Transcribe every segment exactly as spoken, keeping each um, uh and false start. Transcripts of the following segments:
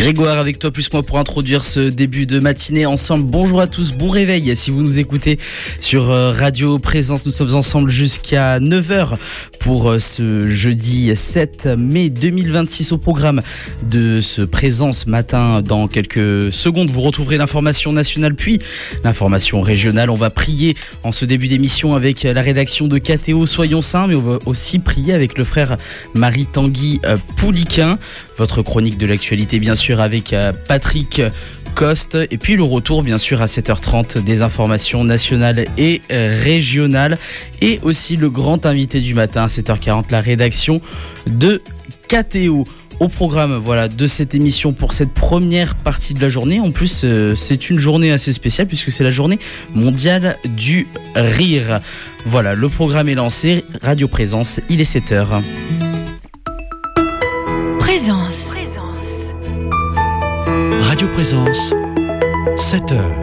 Grégoire avec toi plus moi pour introduire ce début de matinée ensemble. Bonjour à tous, bon réveil si vous nous écoutez sur Radio Présence. Nous sommes ensemble jusqu'à neuf heures pour ce jeudi sept mai deux mille vingt-six. Au programme de ce Présence matin, dans quelques secondes, vous retrouverez l'information nationale puis l'information régionale. On va prier en ce début d'émission avec la rédaction de K T O Soyons Saints, mais on va aussi prier avec le frère Marie-Tanguy Pouliquin. Votre chronique de l'actualité bien sûr avec Patrick Coste et puis le retour bien sûr à sept heures trente des informations nationales et régionales et aussi le grand invité du matin à sept heures quarante, la rédaction de K T O. Au programme voilà, de cette émission pour cette première partie de la journée. En plus, euh, c'est une journée assez spéciale puisque c'est la journée mondiale du rire. Voilà, le programme est lancé. Radio Présence, il est sept heures. Présence. Radio Présence, sept heures.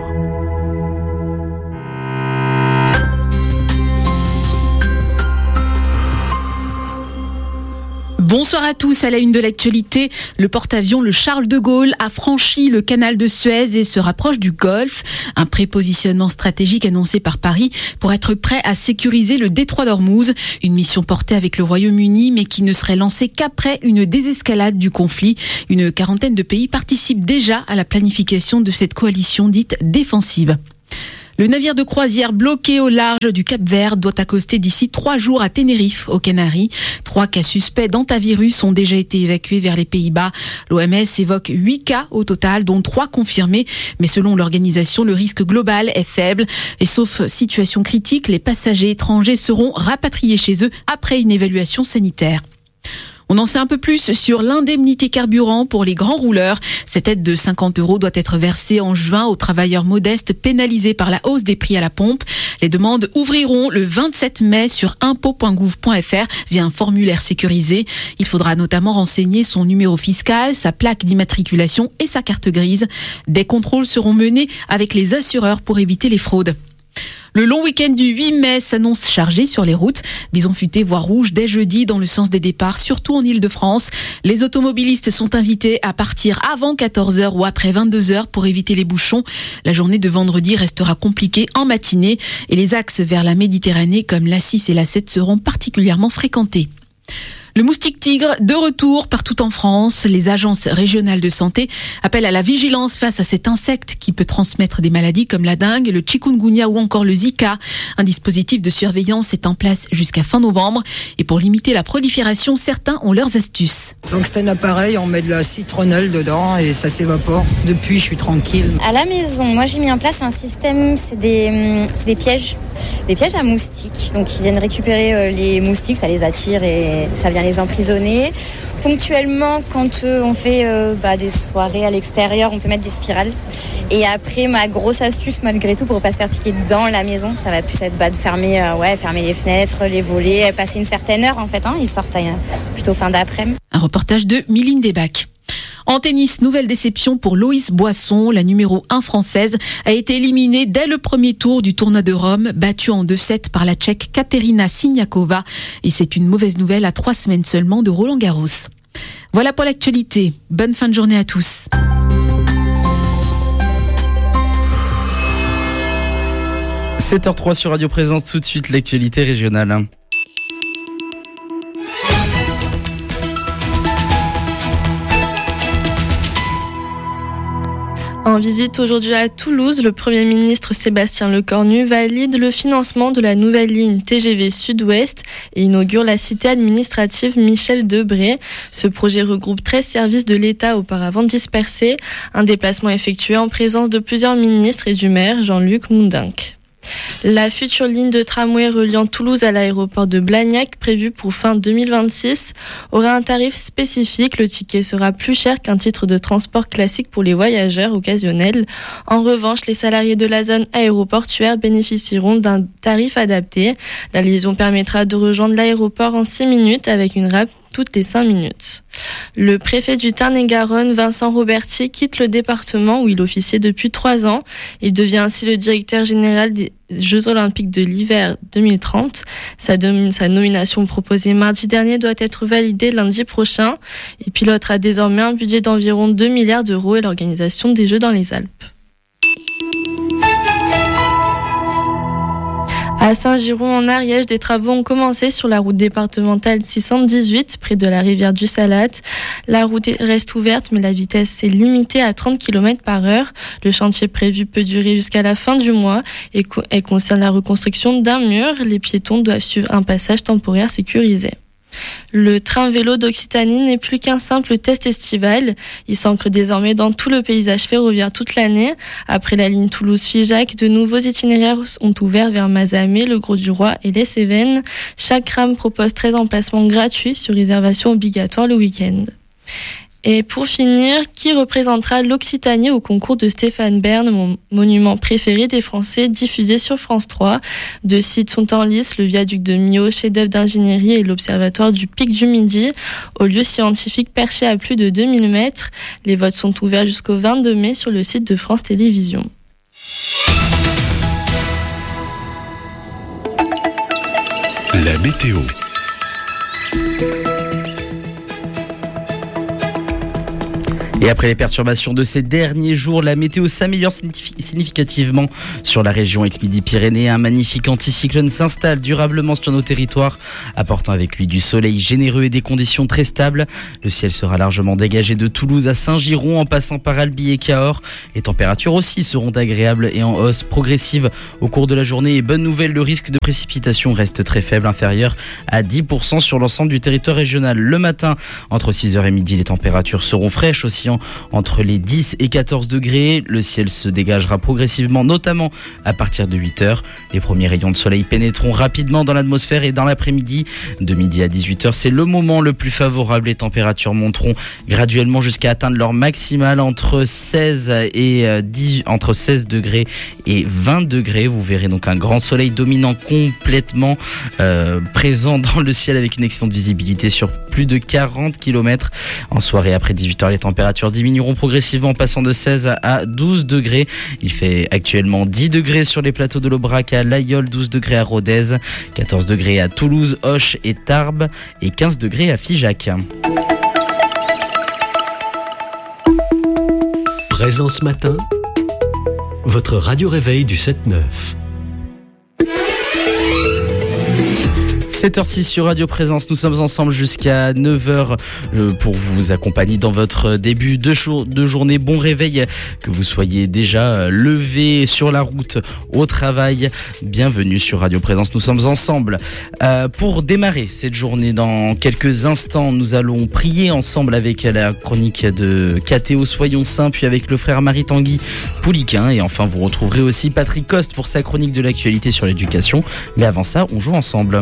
Bonsoir à tous. À la une de l'actualité, le porte-avions le Charles de Gaulle a franchi le canal de Suez et se rapproche du Golfe. Un prépositionnement stratégique annoncé par Paris pour être prêt à sécuriser le détroit d'Ormuz. Une mission portée avec le Royaume-Uni mais qui ne serait lancée qu'après une désescalade du conflit. Une quarantaine de pays participent déjà à la planification de cette coalition dite défensive. Le navire de croisière bloqué au large du Cap-Vert doit accoster d'ici trois jours à Tenerife, aux Canaries. Trois cas suspects d'hantavirus ont déjà été évacués vers les Pays-Bas. L'O M S évoque huit cas au total, dont trois confirmés. Mais selon l'organisation, le risque global est faible. Et sauf situation critique, les passagers étrangers seront rapatriés chez eux après une évaluation sanitaire. On en sait un peu plus sur l'indemnité carburant pour les grands rouleurs. Cette aide de cinquante euros doit être versée en juin aux travailleurs modestes pénalisés par la hausse des prix à la pompe. Les demandes ouvriront le vingt-sept mai sur impôts point gouv point f r via un formulaire sécurisé. Il faudra notamment renseigner son numéro fiscal, sa plaque d'immatriculation et sa carte grise. Des contrôles seront menés avec les assureurs pour éviter les fraudes. Le long week-end du huit mai s'annonce chargé sur les routes. Bison futé voie rouge dès jeudi dans le sens des départs, surtout en Île-de-France. Les automobilistes sont invités à partir avant quatorze heures ou après vingt-deux heures pour éviter les bouchons. La journée de vendredi restera compliquée en matinée et les axes vers la Méditerranée comme l'A six et l'A sept seront particulièrement fréquentés. Le moustique tigre, de retour partout en France. Les agences régionales de santé appellent à la vigilance face à cet insecte qui peut transmettre des maladies comme la dengue, le chikungunya ou encore le Zika. Un dispositif de surveillance est en place jusqu'à fin novembre. Et pour limiter la prolifération, certains ont leurs astuces. Donc c'est un appareil, on met de la citronnelle dedans et ça s'évapore. Depuis, je suis tranquille. À la maison, moi j'ai mis en place un système, c'est des, c'est des pièges. Des pièges à moustiques. Donc ils viennent récupérer les moustiques, ça les attire et ça vient les emprisonner. Ponctuellement, quand euh, on fait euh, bah, des soirées à l'extérieur, on peut mettre des spirales. Et après, ma grosse astuce, malgré tout, pour ne pas se faire piquer dans la maison, ça va plus être bah, de fermer, euh, ouais, fermer les fenêtres, les volets, passer une certaine heure en fait. Hein, ils sortent euh, plutôt fin d'après-midi. Un reportage de Miline Desbacs. En tennis, nouvelle déception pour Loïs Boisson. La numéro un française a été éliminée dès le premier tour du tournoi de Rome, battue en deux sept par la Tchèque Kateřina Siniakova. Et c'est une mauvaise nouvelle à trois semaines seulement de Roland Garros. Voilà pour l'actualité. Bonne fin de journée à tous. sept heures trois sur Radio Présence, tout de suite l'actualité régionale. En visite aujourd'hui à Toulouse, le Premier ministre Sébastien Lecornu valide le financement de la nouvelle ligne T G V Sud-Ouest et inaugure la cité administrative Michel Debré. Ce projet regroupe treize services de l'État auparavant dispersés. Un déplacement effectué en présence de plusieurs ministres et du maire Jean-Luc Moundinck. La future ligne de tramway reliant Toulouse à l'aéroport de Blagnac, prévue pour fin deux mille vingt-six, aura un tarif spécifique. Le ticket sera plus cher qu'un titre de transport classique pour les voyageurs occasionnels. En revanche, les salariés de la zone aéroportuaire bénéficieront d'un tarif adapté. La liaison permettra de rejoindre l'aéroport en six minutes avec une rapide toutes les cinq minutes. Le préfet du Tarn-et-Garonne, Vincent Robertier, quitte le département où il officiait depuis trois ans. Il devient ainsi le directeur général des Jeux Olympiques de l'hiver deux mille trente. Sa, dom- sa nomination proposée mardi dernier doit être validée lundi prochain. Il pilotera désormais un budget d'environ deux milliards d'euros et l'organisation des Jeux dans les Alpes. À Saint-Giron, en Ariège, des travaux ont commencé sur la route départementale six cent dix-huit, près de la rivière du Salat. La route reste ouverte, mais la vitesse est limitée à trente kilomètres par heure. Le chantier prévu peut durer jusqu'à la fin du mois et, co- et concerne la reconstruction d'un mur. Les piétons doivent suivre un passage temporaire sécurisé. Le train vélo d'Occitanie n'est plus qu'un simple test estival. Il s'ancre désormais dans tout le paysage ferroviaire toute l'année. Après la ligne Toulouse-Figeac, de nouveaux itinéraires ont ouvert vers Mazamet, le Grau-du-Roi et les Cévennes. Chaque rame propose treize emplacements gratuits sur réservation obligatoire le week-end. Et pour finir, qui représentera l'Occitanie au concours de Stéphane Bern, mon monument préféré des Français, diffusé sur France trois. Deux sites sont en lice, le viaduc de Millau, chef-d'œuvre d'ingénierie, et l'observatoire du Pic du Midi, au lieu scientifique perché à plus de deux mille mètres. Les votes sont ouverts jusqu'au vingt-deux mai sur le site de France Télévisions. La météo. Et après les perturbations de ces derniers jours, la météo s'améliore significativement sur la région ex-Midi-Pyrénées. Un magnifique anticyclone s'installe durablement sur nos territoires, apportant avec lui du soleil généreux et des conditions très stables. Le ciel sera largement dégagé de Toulouse à Saint-Giron en passant par Albi et Cahors. Les températures aussi seront agréables et en hausse progressive au cours de la journée. Et bonne nouvelle, le risque de précipitation reste très faible, inférieur à dix pour cent sur l'ensemble du territoire régional. Le matin, entre six heures et midi, les températures seront fraîches aussi entre les dix et quatorze degrés. Le ciel se dégagera progressivement, notamment à partir de huit heures. Les premiers rayons de soleil pénétreront rapidement dans l'atmosphère et dans l'après-midi, de midi à dix-huit heures, c'est le moment le plus favorable. Les températures monteront graduellement jusqu'à atteindre leur maximale entre seize et dix, entre seize degrés et vingt degrés. Vous verrez donc un grand soleil dominant complètement euh, présent dans le ciel avec une excellente visibilité sur plus de quarante kilomètres. En soirée après dix-huit heures, les températures diminueront progressivement, passant de seize à douze degrés. Il fait actuellement dix degrés sur les plateaux de l'Aubrac à l'Aïol, douze degrés à Rodez, quatorze degrés à Toulouse, Auch et Tarbes et quinze degrés à Figeac. Présence matin, votre radio réveil du sept neuf. sept heures six sur Radio Présence, nous sommes ensemble jusqu'à neuf heures pour vous accompagner dans votre début de, jour, de journée. Bon réveil, que vous soyez déjà levé sur la route au travail. Bienvenue sur Radio Présence, nous sommes ensemble. Euh, pour démarrer cette journée, dans quelques instants, nous allons prier ensemble avec la chronique de Cathéo Soyons Saints, puis avec le frère Marie-Tanguy Pouliquin. Et enfin, vous retrouverez aussi Patrick Coste pour sa chronique de l'actualité sur l'éducation. Mais avant ça, on joue ensemble.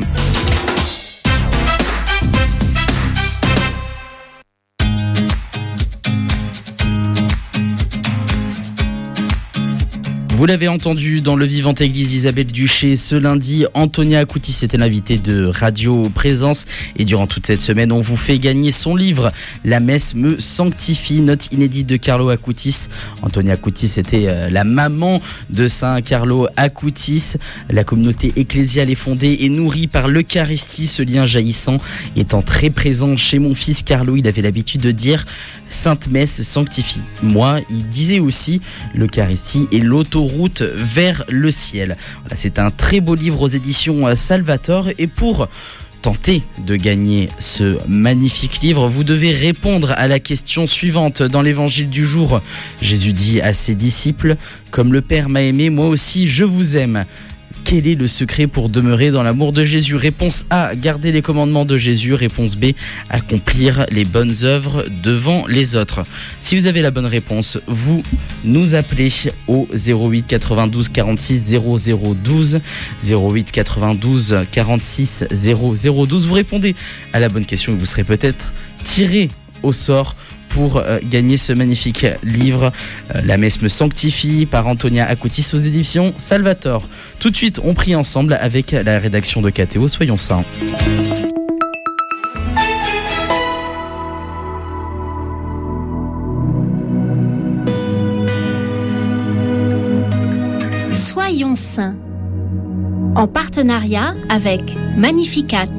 Vous l'avez entendu dans le Vivante Église Isabelle Duché ce lundi, Antonia Akoutis était l'invitée de Radio Présence et durant toute cette semaine on vous fait gagner son livre La messe me sanctifie, note inédite de Carlo Akoutis. Antonia Akoutis était la maman de Saint Carlo Akoutis. La communauté ecclésiale est fondée et nourrie par l'Eucharistie, ce lien jaillissant étant très présent chez mon fils Carlo. Il avait l'habitude de dire Sainte Messe sanctifie. Moi, il disait aussi l'Eucharistie et l'autoroute vers le ciel. Voilà, c'est un très beau livre aux éditions Salvator. Et pour tenter de gagner ce magnifique livre, vous devez répondre à la question suivante. Dans l'évangile du jour, Jésus dit à ses disciples: comme le Père m'a aimé, moi aussi je vous aime. Quel est le secret pour demeurer dans l'amour de Jésus? Réponse A, garder les commandements de Jésus. Réponse B, accomplir les bonnes œuvres devant les autres. Si vous avez la bonne réponse, vous nous appelez au zéro huit quatre-vingt-douze quarante-six zéro zéro douze, zéro huit quatre-vingt-douze quarante-six zéro zéro douze. Vous répondez à la bonne question et vous serez peut-être tiré au sort pour euh, gagner ce magnifique livre, euh, La messe me sanctifie, par Antonia Akoutis aux éditions Salvator. Tout de suite, on prie ensemble avec la rédaction de Cathéo Soyons Saints. Soyons saints, en partenariat avec Magnificat.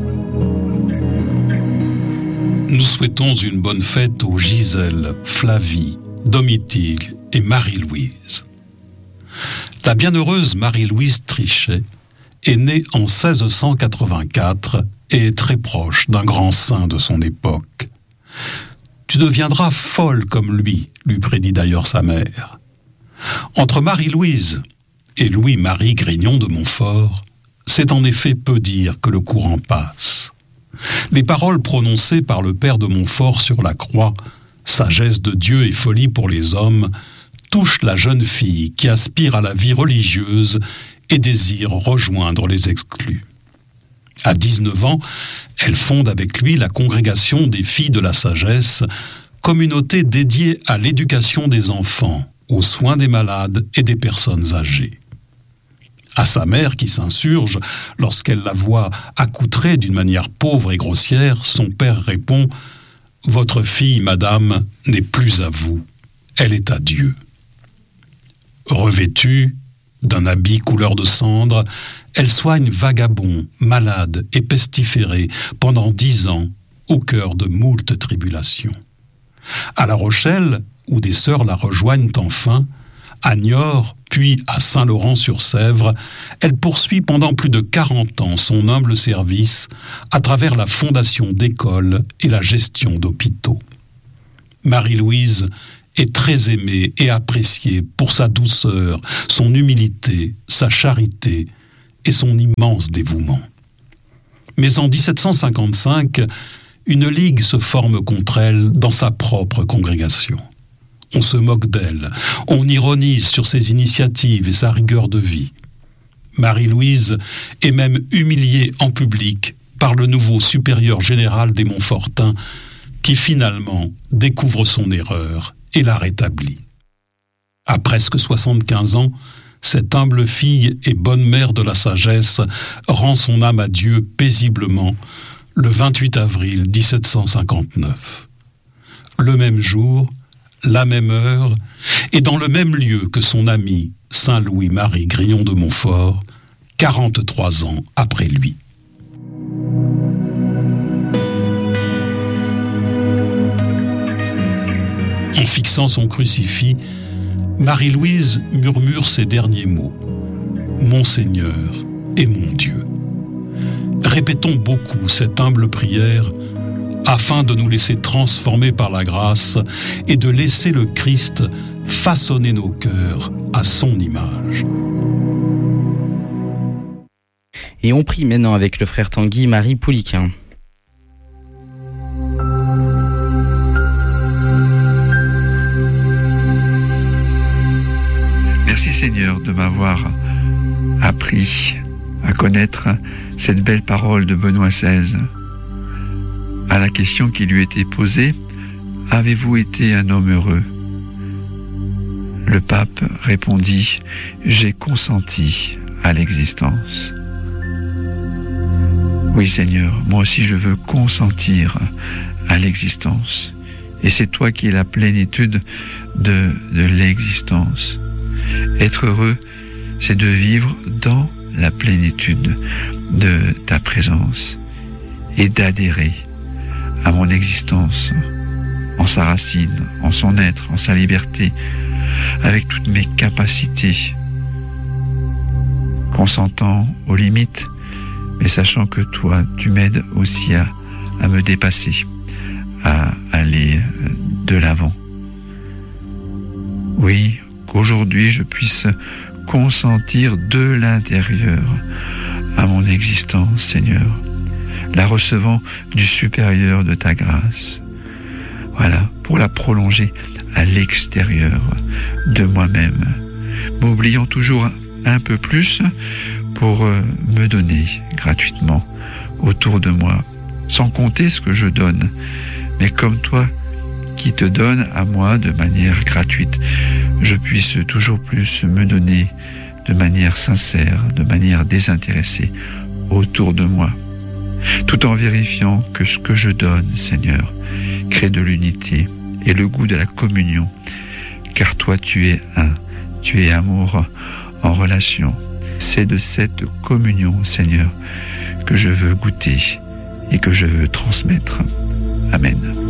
Nous souhaitons une bonne fête aux Gisèle, Flavie, Domitil et Marie-Louise. La bienheureuse Marie-Louise Trichet est née en seize cent quatre-vingt-quatre et est très proche d'un grand saint de son époque. Tu deviendras folle comme lui, lui prédit d'ailleurs sa mère. Entre Marie-Louise et Louis-Marie Grignon de Montfort, c'est en effet peu dire que le courant passe. Les paroles prononcées par le père de Montfort sur la croix, sagesse de Dieu et folie pour les hommes, touchent la jeune fille qui aspire à la vie religieuse et désire rejoindre les exclus. À dix-neuf ans, elle fonde avec lui la congrégation des filles de la sagesse, communauté dédiée à l'éducation des enfants, aux soins des malades et des personnes âgées. À sa mère qui s'insurge, lorsqu'elle la voit accoutrée d'une manière pauvre et grossière, son père répond « Votre fille, madame, n'est plus à vous, elle est à Dieu. » Revêtue d'un habit couleur de cendre, elle soigne vagabonds, malades et pestiférés pendant dix ans, au cœur de moult tribulations. À La Rochelle, où des sœurs la rejoignent enfin, à Niort, puis à Saint-Laurent-sur-Sèvre, elle poursuit pendant plus de quarante ans son humble service à travers la fondation d'écoles et la gestion d'hôpitaux. Marie-Louise est très aimée et appréciée pour sa douceur, son humilité, sa charité et son immense dévouement. Mais en dix-sept cent cinquante-cinq, une ligue se forme contre elle dans sa propre congrégation. On se moque d'elle, on ironise sur ses initiatives et sa rigueur de vie. Marie-Louise est même humiliée en public par le nouveau supérieur général des Montfortins qui finalement découvre son erreur et la rétablit. À presque soixante-quinze ans, cette humble fille et bonne mère de la sagesse rend son âme à Dieu paisiblement le vingt-huit avril dix-sept cent cinquante-neuf. Le même jour, la même heure, et dans le même lieu que son ami Saint Louis-Marie Grignon de Montfort, quarante-trois ans après lui. En fixant son crucifix, Marie-Louise murmure ces derniers mots. « Mon Seigneur et mon Dieu ». Répétons beaucoup cette humble prière afin de nous laisser transformer par la grâce et de laisser le Christ façonner nos cœurs à son image. Et on prie maintenant avec le frère Tanguy Marie Pouliquin. Merci Seigneur de m'avoir appris à connaître cette belle parole de Benoît seize. À la question qui lui était posée, « Avez-vous été un homme heureux ?» Le pape répondit, « J'ai consenti à l'existence. » Oui Seigneur, moi aussi je veux consentir à l'existence. Et c'est toi qui es la plénitude de, de l'existence. Être heureux, c'est de vivre dans la plénitude de ta présence et d'adhérer à mon existence, en sa racine, en son être, en sa liberté, avec toutes mes capacités, consentant aux limites, mais sachant que toi, tu m'aides aussi à, à me dépasser, à aller de l'avant. Oui, qu'aujourd'hui je puisse consentir de l'intérieur à mon existence, Seigneur, la recevant du supérieur de ta grâce. Voilà, pour la prolonger à l'extérieur de moi-même, m'oubliant toujours un peu plus pour me donner gratuitement autour de moi, sans compter ce que je donne, mais comme toi qui te donne à moi de manière gratuite, je puisse toujours plus me donner de manière sincère, de manière désintéressée autour de moi, tout en vérifiant que ce que je donne, Seigneur, crée de l'unité et le goût de la communion, car toi tu es un, tu es amour en relation. C'est de cette communion, Seigneur, que je veux goûter et que je veux transmettre. Amen.